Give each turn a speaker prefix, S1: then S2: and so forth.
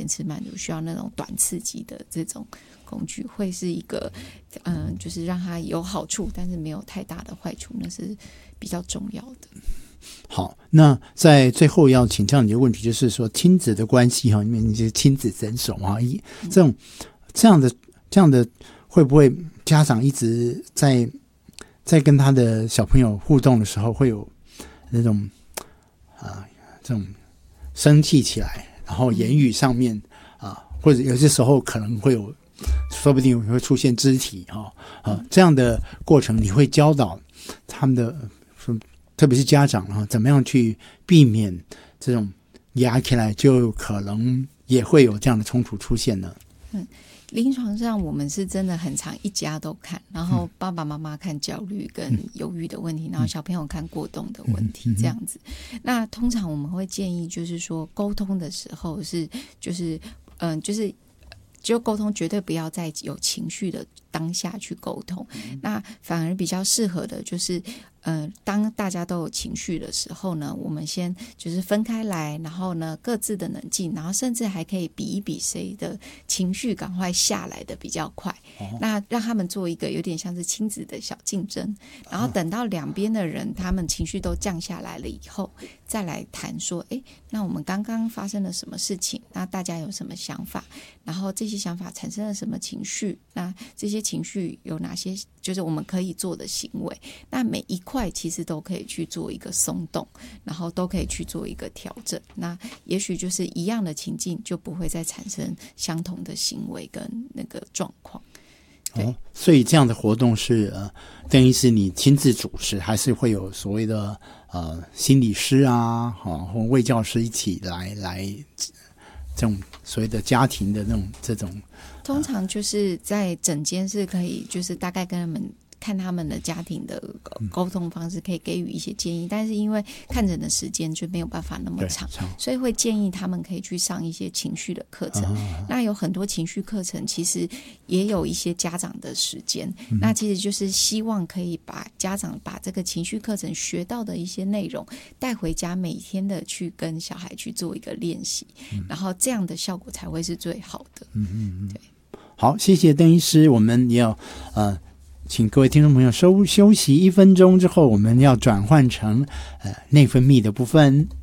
S1: 吃满足，需要那种短刺激的这种工具，会是一个就是让它有好处，但是没有太大的坏处，那是比较重要的。
S2: 好，那在最后要请教你的问题，就是说亲子的关系哈，因为你是亲子诊所哈，这样的会不会家长一直在跟他的小朋友互动的时候，会有那种这种生气起来，然后言语上面或者有些时候可能会有，说不定会出现肢体这样的过程，你会教导他们的，特别是家长怎么样去避免这种压起来就可能也会有这样的冲突出现呢？
S1: 临床上我们是真的很常一家都看，然后爸爸妈妈看焦虑跟忧郁的问题，然后小朋友看过动的问题，这样子。那通常我们会建议就是说沟通的时候就沟通绝对不要在有情绪的当下去沟通，那反而比较适合的就是当大家都有情绪的时候呢，我们先就是分开来，然后呢各自的冷静，然后甚至还可以比一比谁的情绪赶快下来的比较快，那让他们做一个有点像是亲子的小竞争，然后等到两边的人他们情绪都降下来了以后，再来谈说那我们刚刚发生了什么事情，那大家有什么想法，然后这些想法产生了什么情绪，那这些情绪有哪些就是我们可以做的行为，那每一块其实都可以去做一个松动，然后都可以去做一个调整，那也许就是一样的情境就不会再产生相同的行为跟那个状况。
S2: 所以这样的活动是等于是你亲自主持，还是会有所谓的心理师或卫教师一起来这种所谓的家庭的这种
S1: 通常就是在诊间是可以就是大概跟他们看他们的家庭的沟通方式，可以给予一些建议，但是因为看诊的时间就没有办法那么长，所以会建议他们可以去上一些情绪的课程。那有很多情绪课程其实也有一些家长的时间，那其实就是希望可以把家长把这个情绪课程学到的一些内容带回家，每天的去跟小孩去做一个练习，然后这样的效果才会是最好的。对，
S2: 好，谢谢邓医师，我们也要请各位听众朋友休息1分钟之后，我们要转换成内分泌的部分。